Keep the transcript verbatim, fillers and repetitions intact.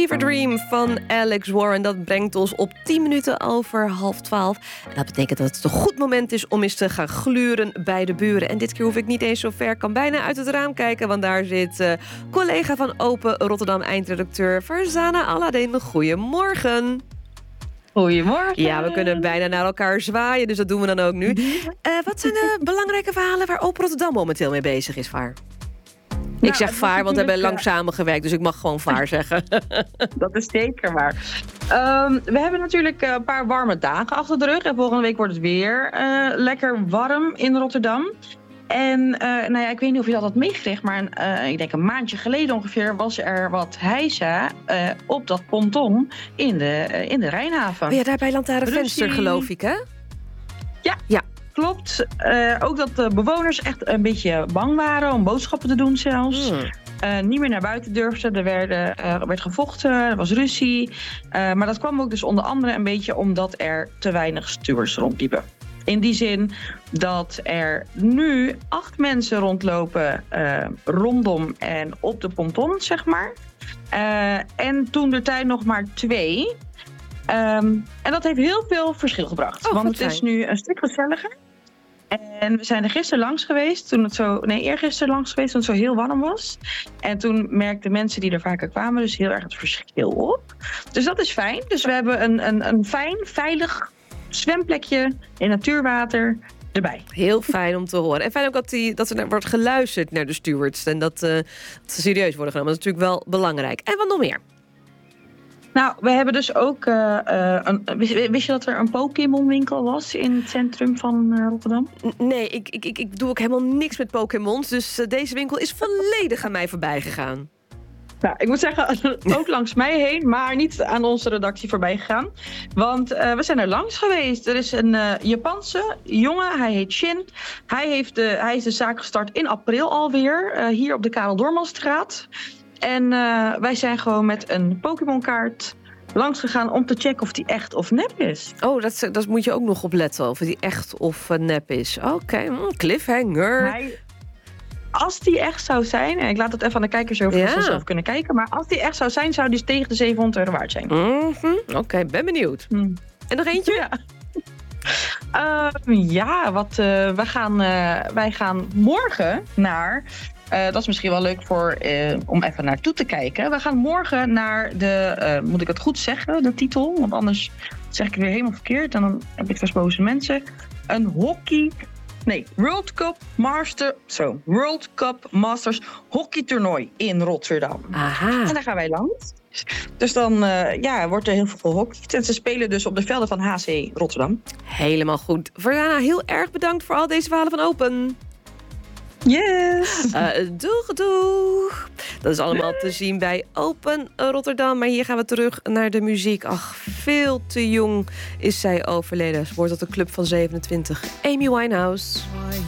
Fever Dream van Alex Warren. Dat brengt ons op tien minuten over half twaalf. En dat betekent dat het een goed moment is om eens te gaan gluren bij de buren. En dit keer hoef ik niet eens zo ver. Ik kan bijna uit het raam kijken, want daar zit uh, collega van Open Rotterdam, eindredacteur Farzana Aladdin. Goedemorgen. Goedemorgen. Ja, we kunnen bijna naar elkaar zwaaien, dus dat doen we dan ook nu. Uh, wat zijn de belangrijke verhalen waar Open Rotterdam momenteel mee bezig is, Vaar? Nou, ik zeg Vaar, want we hebben lang samengewerkt, dus ik mag gewoon Vaar zeggen. Dat is zeker waar. Um, we hebben natuurlijk een paar warme dagen achter de rug. En volgende week wordt het weer uh, lekker warm in Rotterdam. En uh, nou ja, ik weet niet of je dat had meegekregen, maar uh, ik denk een maandje geleden ongeveer was er wat heisa uh, op dat ponton in de, uh, in de Rijnhaven. Oh ja, daar bij Lantaarnvenster, geloof ik, hè? Ja, ja. Klopt. Uh, ook dat de bewoners echt een beetje bang waren om boodschappen te doen zelfs. Hmm. Uh, niet meer naar buiten durfden. Er werden, uh, werd gevochten, er was ruzie. Uh, maar dat kwam ook dus onder andere een beetje omdat er te weinig stewards rondliepen. In die zin dat er nu acht mensen rondlopen uh, rondom en op de ponton, zeg maar. Uh, en toen de tijd nog maar twee. Um, en dat heeft heel veel verschil gebracht. Oh, want het is nu een stuk gezelliger. En we zijn er gisteren langs geweest, toen het zo, nee, eergisteren langs geweest, toen het zo heel warm was. En toen merkten mensen die er vaker kwamen dus heel erg het verschil op. Dus dat is fijn. Dus we hebben een, een, een fijn, veilig zwemplekje in natuurwater erbij. Heel fijn om te horen. En fijn ook dat, die, dat er wordt geluisterd naar de stewards. En dat, uh, dat ze serieus worden genomen. Dat is natuurlijk wel belangrijk. En wat nog meer? Nou, we hebben dus ook... Uh, uh, een, wist, wist je dat er een Pokémon-winkel was in het centrum van uh, Rotterdam? Nee, ik, ik, ik, ik doe ook helemaal niks met Pokémons. Dus uh, deze winkel is volledig aan mij voorbij gegaan. Nou, ik moet zeggen, ook langs mij heen, maar niet aan onze redactie voorbij gegaan. Want uh, we zijn er langs geweest. Er is een uh, Japanse jongen, hij heet Shin. Hij, heeft de, hij is de zaak gestart in april alweer, uh, hier op de Karel Doormanstraat. En uh, wij zijn gewoon met een Pokémon-kaart langs gegaan om te checken of die echt of nep is. Oh, dat, dat moet je ook nog opletten, of die echt of uh, nep is. Oké, okay. mm, cliffhanger. Hij, als die echt zou zijn, en ik laat het even aan de kijkers over ja. zelf kunnen kijken, maar als die echt zou zijn, zou die tegen de zevenhonderd euro waard zijn. Mm-hmm. Oké, okay, ben benieuwd. Mm. En nog eentje? Ja. Uh, ja, wat, uh, wij, gaan, uh, wij gaan morgen naar... Uh, dat is misschien wel leuk voor, uh, om even naartoe te kijken. We gaan morgen naar de, uh, moet ik het goed zeggen, de titel? Want anders zeg ik het weer helemaal verkeerd en dan heb ik vast boze mensen. Een hockey... Nee, World Cup Master, zo, World Cup Masters hockeytoernooi in Rotterdam. Aha. En daar gaan wij langs. Dus dan uh, ja, wordt er heel veel gehockeyd. En ze spelen dus op de velden van H C Rotterdam. Helemaal goed. Farzana, heel erg bedankt voor al deze verhalen van Open. Yes! Uh, doeg, doeg! Dat is allemaal te zien bij Open Rotterdam. Maar hier gaan we terug naar de muziek. Ach, veel te jong is zij overleden. Ze wordt tot de club van zevenentwintig. Amy Winehouse.